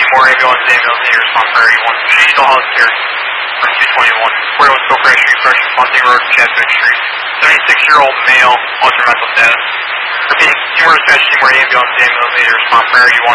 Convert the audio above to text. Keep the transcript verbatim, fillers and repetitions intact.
Seymour, ambulance, ambulance, need to respond priority one. Diesel House here, two twenty-one. forty-one Schofield Street, Fresh, Ponting Road, Chadwick Street. seventy-six-year-old male, ultra mental status. Repeating, Seymour dispatch, Seymour, ambulance, ambulance, need to respond priority one.